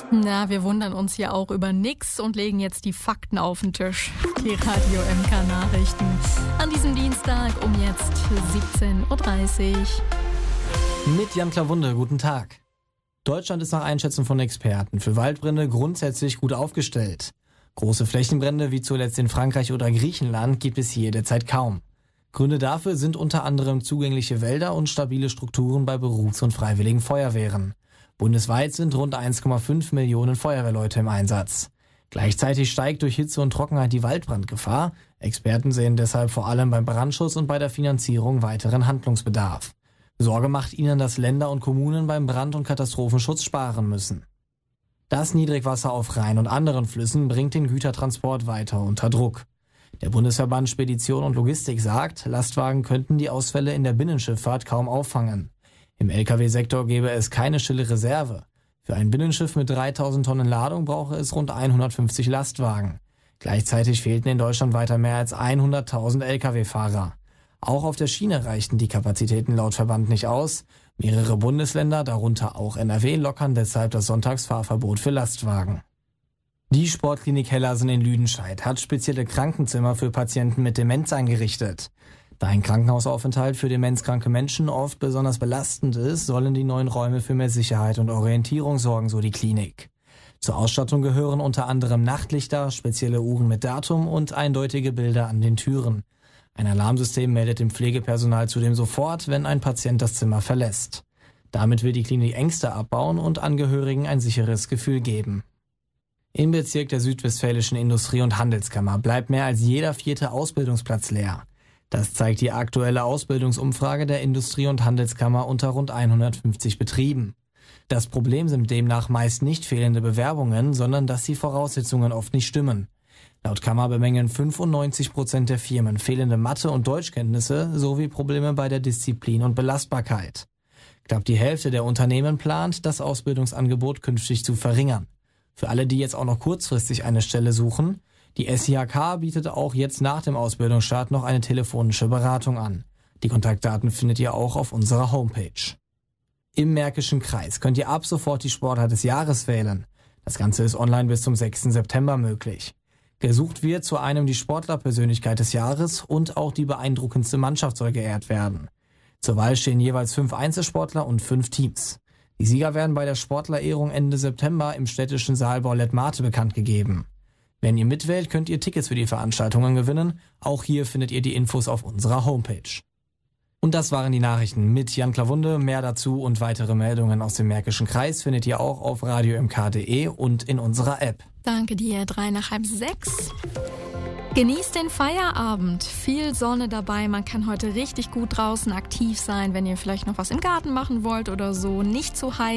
Na, wir wundern uns hier auch über nix und legen jetzt die Fakten auf den Tisch. Die Radio MK Nachrichten an diesem Dienstag um jetzt 17.30 Uhr. Mit Jan Klawunde, guten Tag. Deutschland ist nach Einschätzung von Experten für Waldbrände grundsätzlich gut aufgestellt. Große Flächenbrände wie zuletzt in Frankreich oder Griechenland gibt es hier derzeit kaum. Gründe dafür sind unter anderem zugängliche Wälder und stabile Strukturen bei Berufs- und freiwilligen Feuerwehren. Bundesweit sind rund 1,5 Millionen Feuerwehrleute im Einsatz. Gleichzeitig steigt durch Hitze und Trockenheit die Waldbrandgefahr. Experten sehen deshalb vor allem beim Brandschutz und bei der Finanzierung weiteren Handlungsbedarf. Sorge macht ihnen, dass Länder und Kommunen beim Brand- und Katastrophenschutz sparen müssen. Das Niedrigwasser auf Rhein und anderen Flüssen bringt den Gütertransport weiter unter Druck. Der Bundesverband Spedition und Logistik sagt, Lastwagen könnten die Ausfälle in der Binnenschifffahrt kaum auffangen. Im Lkw-Sektor gäbe es keine stille Reserve. Für ein Binnenschiff mit 3000 Tonnen Ladung brauche es rund 150 Lastwagen. Gleichzeitig fehlten in Deutschland weiter mehr als 100.000 Lkw-Fahrer. Auch auf der Schiene reichten die Kapazitäten laut Verband nicht aus. Mehrere Bundesländer, darunter auch NRW, lockern deshalb das Sonntagsfahrverbot für Lastwagen. Die Sportklinik Hellersen in Lüdenscheid hat spezielle Krankenzimmer für Patienten mit Demenz eingerichtet. Da ein Krankenhausaufenthalt für demenzkranke Menschen oft besonders belastend ist, sollen die neuen Räume für mehr Sicherheit und Orientierung sorgen, so die Klinik. Zur Ausstattung gehören unter anderem Nachtlichter, spezielle Uhren mit Datum und eindeutige Bilder an den Türen. Ein Alarmsystem meldet dem Pflegepersonal zudem sofort, wenn ein Patient das Zimmer verlässt. Damit will die Klinik Ängste abbauen und Angehörigen ein sicheres Gefühl geben. Im Bezirk der Südwestfälischen Industrie- und Handelskammer bleibt mehr als jeder 4. Ausbildungsplatz leer. Das zeigt die aktuelle Ausbildungsumfrage der Industrie- und Handelskammer unter rund 150 Betrieben. Das Problem sind demnach meist nicht fehlende Bewerbungen, sondern dass die Voraussetzungen oft nicht stimmen. Laut Kammer bemängeln 95% der Firmen fehlende Mathe- und Deutschkenntnisse sowie Probleme bei der Disziplin und Belastbarkeit. Knapp die Hälfte der Unternehmen plant, das Ausbildungsangebot künftig zu verringern. Für alle, die jetzt auch noch kurzfristig eine Stelle suchen, die SIHK bietet auch jetzt nach dem Ausbildungsstart noch eine telefonische Beratung an. Die Kontaktdaten findet ihr auch auf unserer Homepage. Im Märkischen Kreis könnt ihr ab sofort die Sportart des Jahres wählen. Das Ganze ist online bis zum 6. September möglich. Gesucht wird zu einem die Sportlerpersönlichkeit des Jahres und auch die beeindruckendste Mannschaft soll geehrt werden. Zur Wahl stehen jeweils 5 Einzelsportler und 5 Teams. Die Sieger werden bei der Sportlerehrung Ende September im städtischen Saalbau Lettmate bekannt gegeben. Wenn ihr mitwählt, könnt ihr Tickets für die Veranstaltungen gewinnen. Auch hier findet ihr die Infos auf unserer Homepage. Und das waren die Nachrichten mit Jan Klawunde. Mehr dazu und weitere Meldungen aus dem Märkischen Kreis findet ihr auch auf radiomk.de und in unserer App. Danke dir, 3 nach halb 6. Genießt den Feierabend. Viel Sonne dabei. Man kann heute richtig gut draußen aktiv sein, wenn ihr vielleicht noch was im Garten machen wollt oder so. Nicht zu heiß.